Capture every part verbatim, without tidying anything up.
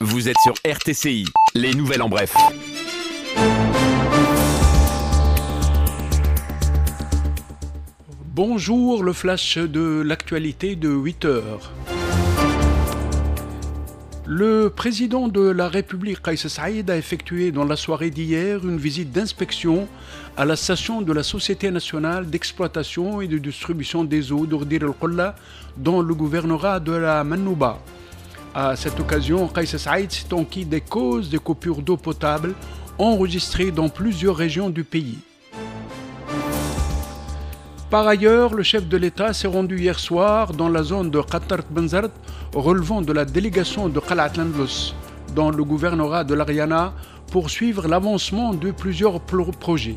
Vous êtes sur R T C I, les nouvelles en bref. Bonjour, le flash de l'actualité de huit heures. Le président de la République, Kais Saïed, a effectué dans la soirée d'hier une visite d'inspection à la station de la Société nationale d'exploitation et de distribution des eaux d'Ordir el-Qolla dans le gouvernorat de la Manouba. À cette occasion, Kais Saïed s'est enquis des causes des coupures d'eau potable enregistrées dans plusieurs régions du pays. Par ailleurs, le chef de l'État s'est rendu hier soir dans la zone de Qatar Benzart, relevant de la délégation de Qalat Landlos, dans le gouvernorat de l'Ariana, pour suivre l'avancement de plusieurs projets.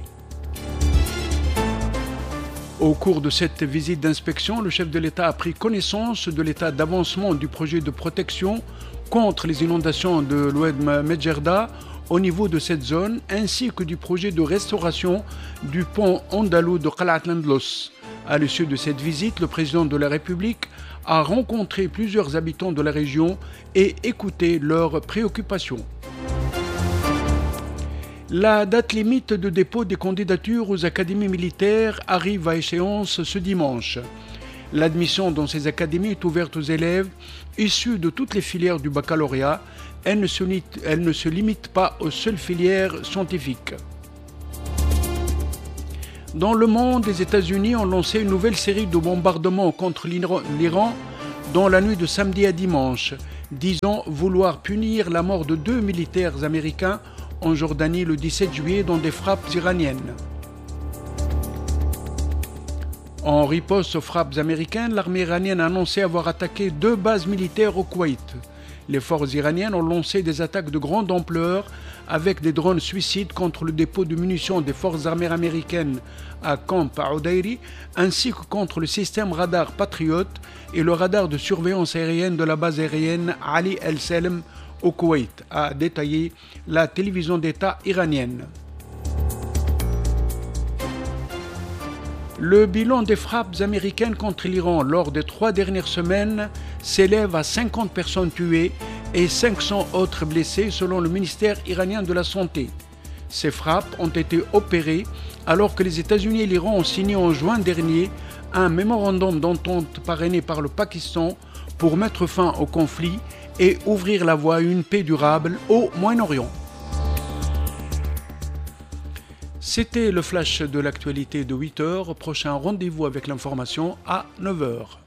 Au cours de cette visite d'inspection, le chef de l'État a pris connaissance de l'état d'avancement du projet de protection contre les inondations de l'Oued Medjerda au niveau de cette zone, ainsi que du projet de restauration du pont andalou de Qalat Landlos. À l'issue de cette visite, le président de la République a rencontré plusieurs habitants de la région et écouté leurs préoccupations. La date limite de dépôt des candidatures aux académies militaires arrive à échéance ce dimanche. L'admission dans ces académies est ouverte aux élèves issus de toutes les filières du baccalauréat. Elle ne se, elle ne se limite pas aux seules filières scientifiques. Dans le monde, les États-Unis ont lancé une nouvelle série de bombardements contre l'Iran dans la nuit de samedi à dimanche, disant vouloir punir la mort de deux militaires américains en Jordanie le dix-sept juillet dans des frappes iraniennes. En riposte aux frappes américaines, l'armée iranienne a annoncé avoir attaqué deux bases militaires au Koweït. Les forces iraniennes ont lancé des attaques de grande ampleur avec des drones suicides contre le dépôt de munitions des forces armées américaines à Camp Udeiri, ainsi que contre le système radar Patriot et le radar de surveillance aérienne de la base aérienne Ali El-Salem au Koweït, a détaillé la télévision d'État iranienne. Le bilan des frappes américaines contre l'Iran lors des trois dernières semaines s'élève à cinquante personnes tuées et cinq cents autres blessées selon le ministère iranien de la Santé. Ces frappes ont été opérées alors que les États-Unis et l'Iran ont signé en juin dernier un mémorandum d'entente parrainé par le Pakistan pour mettre fin au conflit et ouvrir la voie à une paix durable au Moyen-Orient. C'était le flash de l'actualité de huit heures. Prochain rendez-vous avec l'information à neuf heures.